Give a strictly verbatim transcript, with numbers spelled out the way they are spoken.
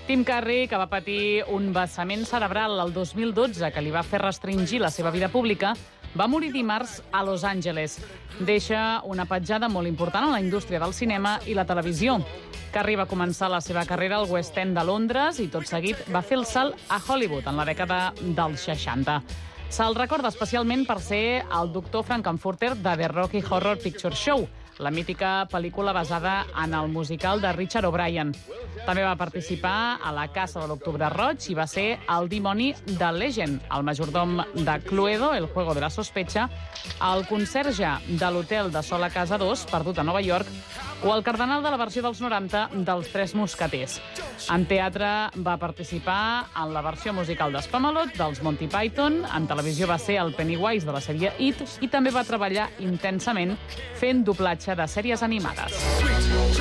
Tim Curry, que va patir un vessament cerebral el dos mil dotze que li va fer restringir la seva vida pública, va morir dimarts a Los Angeles. Deixa una petjada molt important en la indústria del cinema i la televisió. Curry va començar la seva carrera al West End de Londres i tot seguit va fer el salt a Hollywood en la dècada dels seixanta. Se'l recorda especialment per ser el doctor Frankenfurter de The Rocky Horror Picture Show, la mítica pel·lícula basada en el musical de Richard O'Brien. També va participar a La Casa de l'Octubre Roig i va ser el dimoni de Legend, el majordom de Cluedo, El juego de la sospecha, el conserge de l'hotel de Sol a Casa dos, perdut a Nova York, o el cardenal de la versió dels noranta dels Tres Mosqueters. En teatre va participar en la versió musical d'Spamalot, dels Monty Python, en televisió va ser el Pennywise de la sèrie It i també va treballar intensament fent doblatge de sèries animades.